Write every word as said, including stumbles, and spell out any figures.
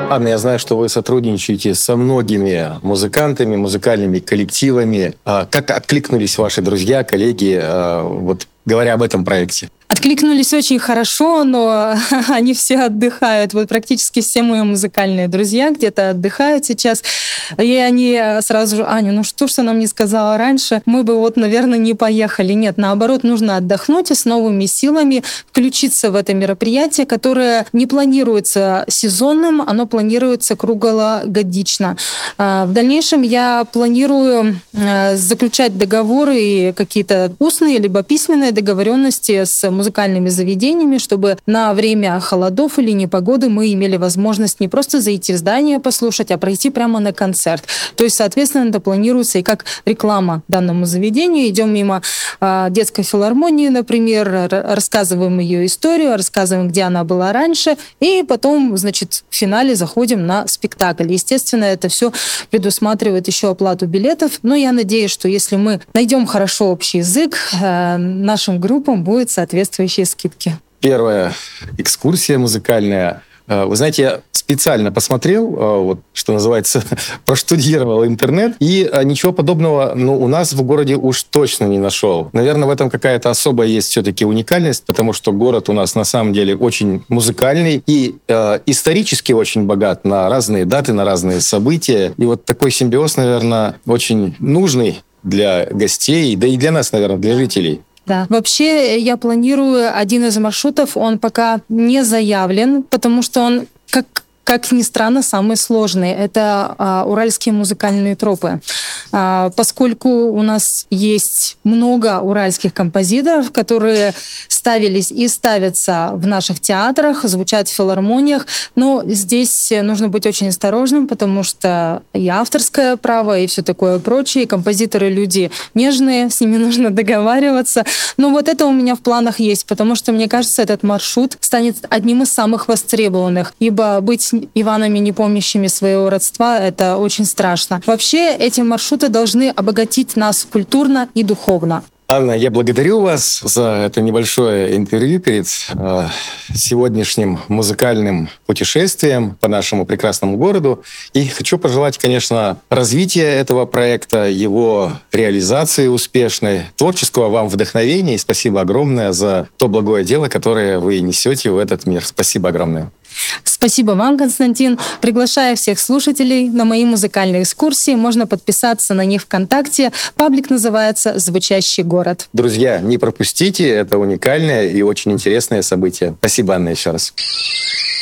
Анна, я знаю, что вы сотрудничаете со многими музыкантами, музыкальными коллективами. Как откликнулись ваши друзья, коллеги, вот, говоря об этом проекте? Откликнулись очень хорошо, но они все отдыхают. Вот практически все мои музыкальные друзья где-то отдыхают сейчас. И они сразу же: Аня, ну что ж ты нам не сказала раньше? Мы бы вот, наверное, не поехали. Нет, наоборот, нужно отдохнуть и с новыми силами включиться в это мероприятие, которое не планируется сезонным, оно планируется круглогодично. В дальнейшем я планирую заключать договоры и какие-то устные либо письменные договоренности с музыкальными заведениями, чтобы на время холодов или непогоды мы имели возможность не просто зайти в здание послушать, а пройти прямо на концерт. То есть, соответственно, это планируется и как реклама данному заведению. Идем мимо э, детской филармонии, например, рассказываем ее историю, рассказываем, где она была раньше, и потом, значит, в финале заходим на спектакль. Естественно, это все предусматривает еще оплату билетов, но я надеюсь, что если мы найдем хорошо общий язык, э, нашим группам будет соответствующие скидки. Первая экскурсия музыкальная. Вы знаете, я специально посмотрел, вот, что называется, проштудировал интернет, и ничего подобного, ну, у нас в городе уж точно не нашел. Наверное, в этом какая-то особая есть все-таки уникальность, потому что город у нас на самом деле очень музыкальный и э, исторически очень богат на разные даты, на разные события. И вот такой симбиоз, наверное, очень нужный для гостей, да и для нас, наверное, для жителей. Да. Вообще, я планирую один из маршрутов, он пока не заявлен, потому что он, как, как ни странно, самый сложный. Это а, уральские музыкальные тропы. А, поскольку у нас есть много уральских композиторов, которые ставились и ставятся в наших театрах, звучат в филармониях, но здесь нужно быть очень осторожным, потому что и авторское право, и все такое прочее. Композиторы — люди нежные, с ними нужно договариваться. Но вот это у меня в планах есть, потому что, мне кажется, этот маршрут станет одним из самых востребованных, ибо быть Иванами, не помнящими своего родства, это очень страшно. Вообще, эти маршруты должны обогатить нас культурно и духовно. Анна, я благодарю вас за это небольшое интервью перед э, сегодняшним музыкальным путешествием по нашему прекрасному городу. И хочу пожелать, конечно, развития этого проекта, его реализации успешной, творческого вам вдохновения. И спасибо огромное за то благое дело, которое вы несете в этот мир. Спасибо огромное. Спасибо вам, Константин. Приглашаю всех слушателей на мои музыкальные экскурсии. Можно подписаться на них ВКонтакте. Паблик называется «Звучащий город». Друзья, не пропустите. Это уникальное и очень интересное событие. Спасибо, Анна, еще раз.